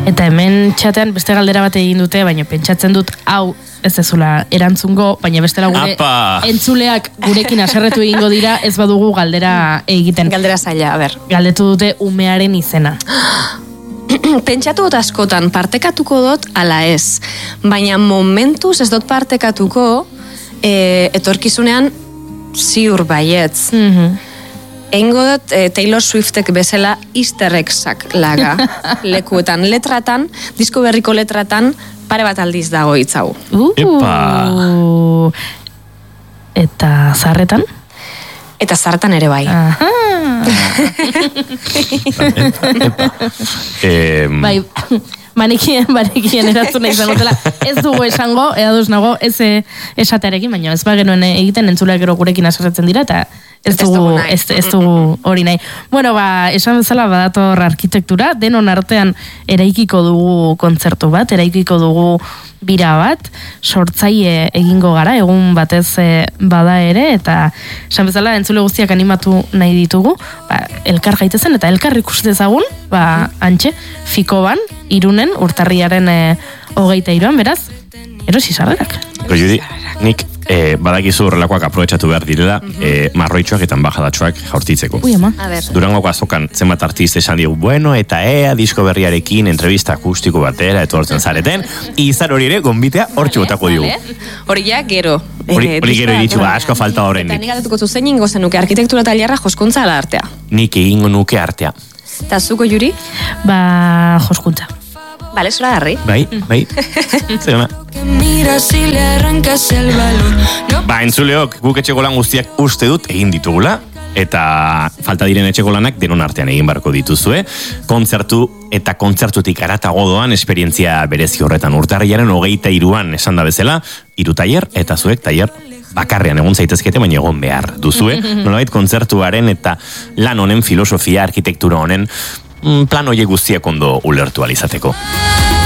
Eta hemen txatean beste galdera bat egin dute, baina pentsatzen dut hau ez dezula erantzungo, baina bestela gure entzuleak gurekin haserretu egingo dira, ez badugu galdera egiten. Galdera zaila, a ber. Galdetu dute umearen izena. Pentsatu dut askotan, partekatuko dut ala ez. Baina momentuz ez dut partekatuko, etorkizunean ziur baietz. Eingo dut Taylor Swiftek bezala easter eggsak laga lekuetan, letratan, disko berriko letratan, pare bat aldiz dago hitzau. Eta zarretan? Eta zarretan ere bai. Bai, manekien eratzuna izango zela. Ez dugu esango, edaduz nago, ez esatearekin, baina ez bagenuen egiten entzuleak gero gurekin aserretzen dira, eta ez dugu hori nahi. Bueno, esan bezala badator arkitektura, denon artean eraikiko dugu kontzertu bat, eraikiko dugu bira bat, sortzaile egingo gara, egun batez bada ere, eta esan bezala entzule guztiak animatu nahi ditugu, elkar gaitezen eta elkar ikustezagun, antxe, Fikoban, Irunen, urtarriaren 23an, beraz, erosi sarrerak. Judi, nik badakizu horrelakoak aprobetxatu behar direla, marroitxoak eta enbajadatxoak jaurtitzeko. Durangoko azokan zenbat artista esan digu, bueno, eta disko berriarekin entrevista akustiko batera etortzen zareten, izar hori ere, gonbitea hortxe botako digu. Hori ja, gero. Hori gero iritsu, asko falta horrenik. Eta nik aldatuko zuzen ingo zenuke arkitektura tailerra joskuntza ala artea. Nik egingo nuke artea. Eta zuko, Juri? Joskuntza. Bale, zura garri. Bai. Zerona. Entzuleok, guk etxeko lan guztiak uste dut egin ditugula, eta falta diren etxeko lanak denon artean egin barko dituzue. Kontzertu eta kontzertutik aratago doan esperientzia berezi horretan urtarriaren 23an esan da bezala, 3 tailer eta zuek tailer bakarrean egon zaitezkete, baina egon behar duzue. Nolabait kontzertuaren eta lan honen filosofia, arkitektura honen plan horiek guztiak ondo ulertu alizateko.